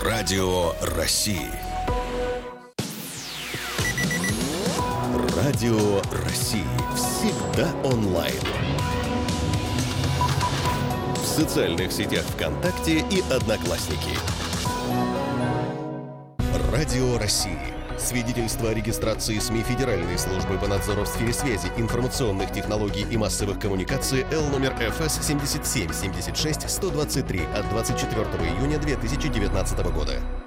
Радио России. Радио России. Всегда онлайн. В социальных сетях ВКонтакте и Одноклассники. Радио России. Свидетельство о регистрации СМИ Федеральной службы по надзору в сфере связи, информационных технологий и массовых коммуникаций Л номер ФС 77 76 123 от 24 июня 2019 года.